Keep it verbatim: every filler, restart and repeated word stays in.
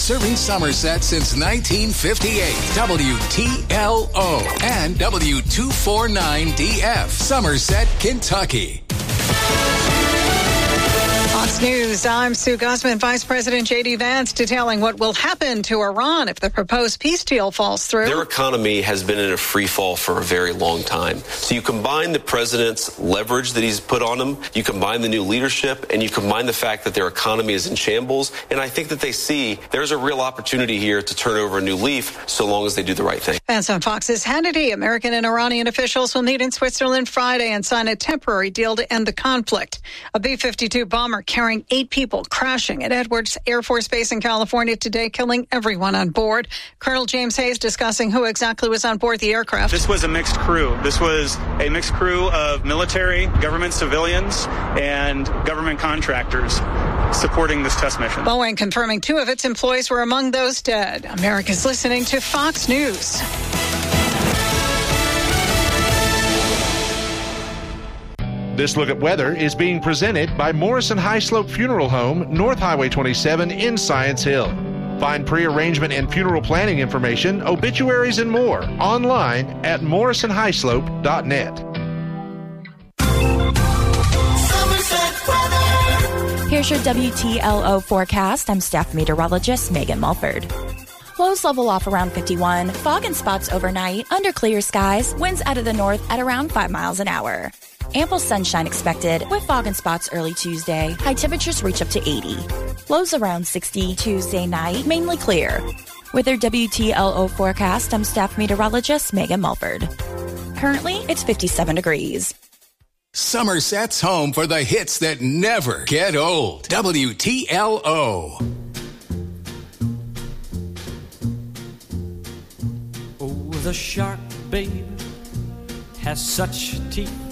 Serving Somerset since nineteen fifty-eight. W T L O and W two forty-nine D F. Somerset, Kentucky. Fox News, I'm Sue Guzman. Vice President J D. Vance detailing what will happen to Iran if the proposed peace deal falls through. Their economy has been in a free fall for a very long time. So you combine the president's leverage that he's put on them, you combine the new leadership, and you combine the fact that their economy is in shambles, and I think that they see there's a real opportunity here to turn over a new leaf so long as they do the right thing. Vance on Fox's Hannity. American and Iranian officials will meet in Switzerland Friday and sign a temporary deal to end the conflict. A B fifty-two bomber carrying eight people crashing at Edwards Air Force Base in California today, killing everyone on board. Colonel James Hayes discussing who exactly was on board the aircraft. This was a mixed crew. This was a mixed crew of military, government civilians, and government contractors supporting this test mission. Boeing confirming two of its employees were among those dead. America's listening to Fox News. This look at weather is being presented by Morrison High Slope Funeral Home, North Highway twenty-seven in Science Hill. Find pre-arrangement and funeral planning information, obituaries, and more online at morrison high slope dot net. Here's your W T L O forecast. I'm staff meteorologist Megan Mulford. Lows level off around fifty-one. Fog and spots overnight. Under clear skies. Winds out of the north at around five miles an hour. Ample sunshine expected with fog and spots early Tuesday. High temperatures reach up to eighty. Lows around sixty Tuesday night, mainly clear. With your W T L O forecast, I'm staff meteorologist Megan Mulford. Currently, it's fifty-seven degrees. Somerset's home for the hits that never get old. W T L O. Oh, the shark, babe, has such teeth